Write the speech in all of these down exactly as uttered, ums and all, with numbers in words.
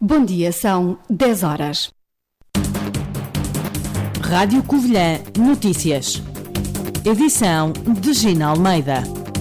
Bom dia, são dez horas. Rádio Covilhã Notícias. Edição de Gina Almeida.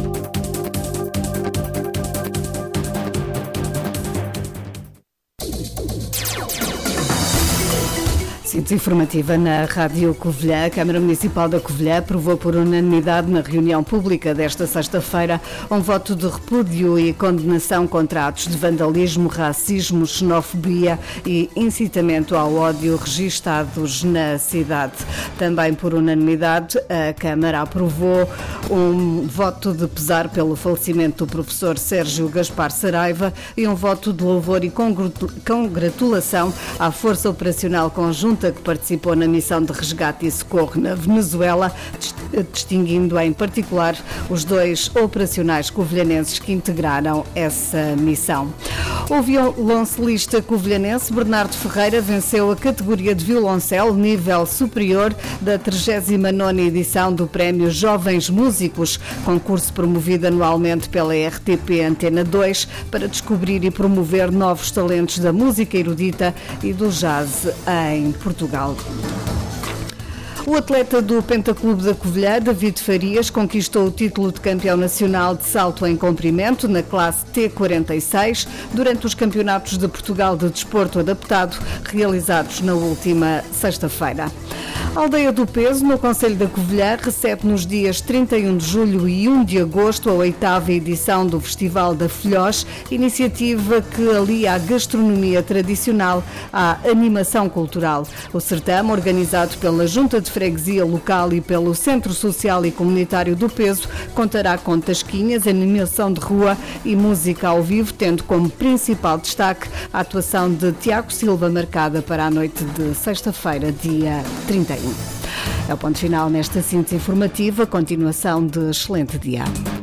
Síntese informativa na Rádio Covilhã. A Câmara Municipal da Covilhã aprovou por unanimidade na reunião pública desta sexta-feira um voto de repúdio e condenação contra atos de vandalismo, racismo, xenofobia e incitamento ao ódio registados na cidade. Também por unanimidade, a Câmara aprovou um voto de pesar pelo falecimento do professor Sérgio Gaspar Saraiva e um voto de louvor e congratulação à Força Operacional Conjunta que participou na missão de resgate e socorro na Venezuela, distinguindo em particular os dois operacionais covilhanenses que integraram essa missão. O violoncelista covilhanense Bernardo Ferreira venceu a categoria de violoncelo nível superior da trigésima nona edição do Prémio Jovens Músicos, concurso promovido anualmente pela R T P Antena dois para descobrir e promover novos talentos da música erudita e do jazz em Portugal. O atleta do Pentaclube da Covilhã, David Farias, conquistou o título de campeão nacional de salto em comprimento na classe T quarenta e seis durante os campeonatos de Portugal de desporto adaptado realizados na última sexta-feira. A Aldeia do Peso, no concelho da Covilhã, recebe nos dias trinta e um de julho e um de agosto a oitava edição do Festival da Filhós, iniciativa que alia a gastronomia tradicional à animação cultural. O certame, organizado pela Junta de Freguesia Local e pelo Centro Social e Comunitário do Peso, contará com tasquinhas, animação de rua e música ao vivo, tendo como principal destaque a atuação de Tiago Silva, marcada para a noite de sexta-feira, dia trinta e um. É o ponto final nesta síntese informativa. Continuação de excelente dia.